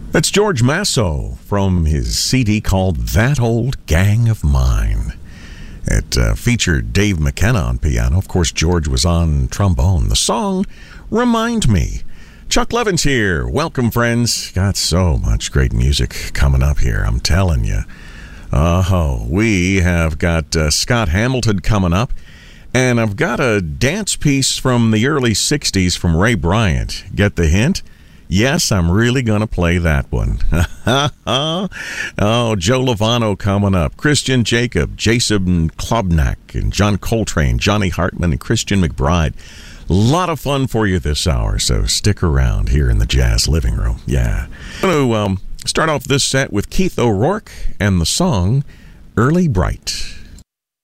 That's George Masso from his CD called That Old Gang of Mine. It featured Dave McKenna on piano. Of course, George was on trombone. The song, Remind Me. Chuck Levin's here. Welcome, friends. Got so much great music coming up here, I'm telling you. We have got Scott Hamilton coming up. And I've got a dance piece from the early 60s from Ray Bryant. Get the hint? Yes, I'm really going to play that one. Joe Lovano coming up. Christian Jacob, Jason Klobnak, and John Coltrane, Johnny Hartman, and Christian McBride. A lot of fun for you this hour, so stick around here in the Jazz Living Room. Yeah. I'm going to start off this set with Keith O'Rourke and the song Early Bright.